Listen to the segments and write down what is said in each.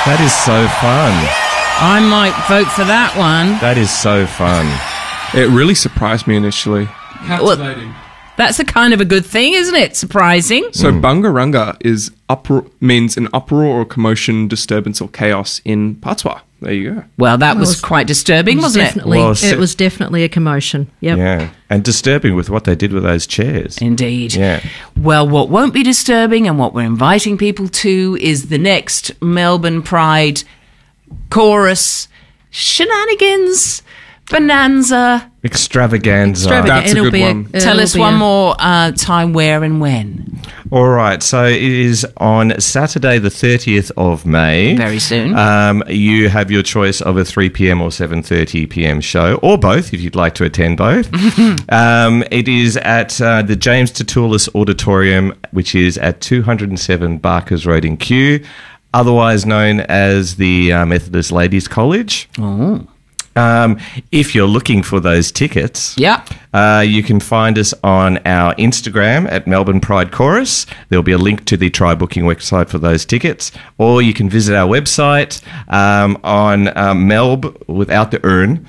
That is so fun. I might vote for that one. That is so fun. It really surprised me initially. Captivating. That's a kind of a good thing, isn't it? Surprising. So Bungarunga is means an uproar or commotion, disturbance or chaos in Patois. There you go. Well, that was quite disturbing, wasn't it? Well, It was definitely a commotion. Yep. Yeah, and disturbing with what they did with those chairs. Indeed. Yeah. Well, what won't be disturbing and what we're inviting people to is the next Melbourne Pride chorus shenanigans, bonanza. Extravaganza. That's a good one. Tell us one more time, where and when. All right, so it is on Saturday the 30th of May. Very soon. You have your choice of a 3 p.m. or 7:30 p.m. show, or both, if you'd like to attend both. It is at the James Tertulis Auditorium, which is at 207 Barkers Road in Kew, otherwise known as the Methodist Ladies College. Oh. If you're looking for those tickets, Yep. you can find us on our Instagram at Melbourne Pride Chorus. There'll be a link to the Try Booking website for those tickets, or you can visit our website on Melb without the urn,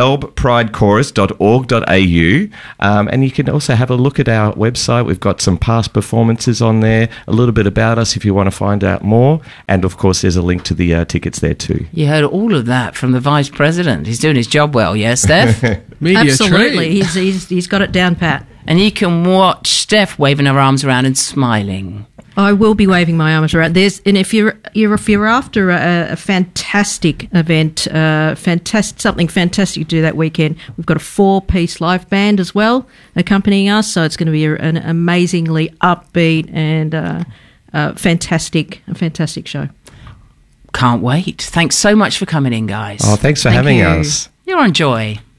melbpridechorus.org.au, and you can also have a look at our website. We've got some past performances on there, a little bit about us if you want to find out more, and of course there's a link to the tickets there too. You heard all of that from the Vice President. He's doing his job well, yes, Steph? Media Absolutely. trained. He's got it down pat. And you can watch Steph waving her arms around and smiling. I will be waving my arms around. If you're after a fantastic event, something fantastic to do that weekend, we've got a 4-piece live band as well accompanying us. So it's going to be an amazingly upbeat and fantastic show. Can't wait. Thanks so much for coming in, guys. Oh, thanks for Thank having you. us. You're on Joy.